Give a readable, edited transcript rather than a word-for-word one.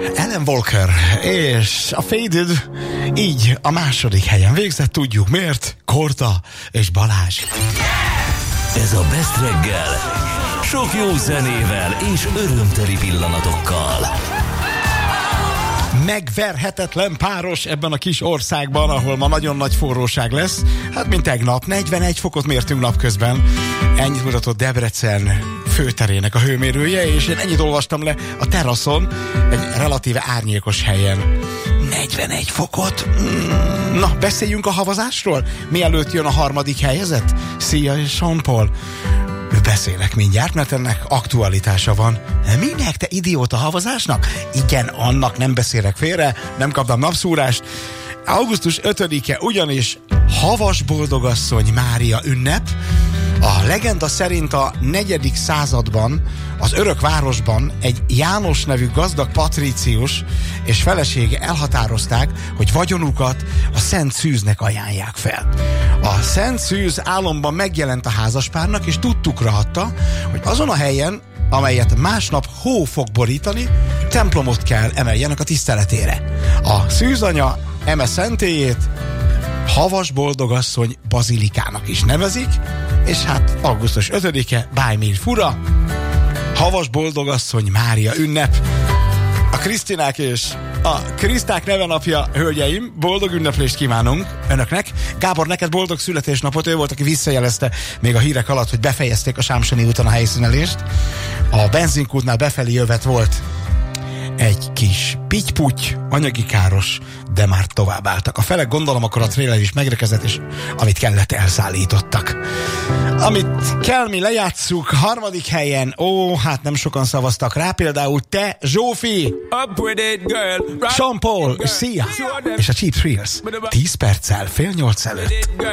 Alan Walker és a Faded így a második helyen végzett, tudjuk miért, Korda és Balázs. Ez a Best reggel, sok jó zenével és örömteli pillanatokkal. Megverhetetlen páros ebben a kis országban, ahol ma nagyon nagy forróság lesz. Hát mint tegnap, 41 fokot mértünk napközben. Ennyit mutatott Debrecen főterének a hőmérője, és én ennyit olvastam le a teraszon, egy relatíve árnyékos helyen. 41 fokot? Na, beszéljünk a havazásról? Mielőtt jön a harmadik helyezett? Szia és Sean Paul. Beszélek mindjárt, mert ennek aktualitása van. Minek, te idióta, havazásnak? Igen, annak nem beszélek félre, nem kaptam napszúrást. Augusztus 5-e ugyanis Havas Boldogasszony Mária ünnep. A legenda szerint a 4. században az Örökvárosban egy János nevű gazdag patrícius és felesége elhatározták, hogy vagyonukat a Szent Szűznek ajánlják fel. A Szent Szűz álomban megjelent a házaspárnak, és tudtukra adta, hogy azon a helyen, amelyet másnap hó fog borítani, templomot kell emeljenek a tiszteletére. A szűzanya eme szentélyét Havas Boldogasszony bazilikának is nevezik, és hát augusztus 5-e, bármilyen fura, Havas Boldogasszony Mária ünnep. A Krisztinák és a Kriszták nevenapja, hölgyeim, boldog ünneplést kívánunk önöknek. Gábor, neked boldog születésnapot, ő volt, aki visszajelezte még a hírek alatt, hogy befejezték a Sámsoni úton a helyszínelést. A benzinkútnál befelé jövet volt egy kis pitty-putty, anyagi káros, de már tovább álltak. A felek, gondolom, akkor a trailer is megrekezett, és amit kellett, elszállítottak. Amit kell, mi lejátsszuk, harmadik helyen, hát nem sokan szavaztak rá, például te, Zsófi, Sean Paul, Sia, és a Cheap Thrills. 10 perccel, 7:30 előtt.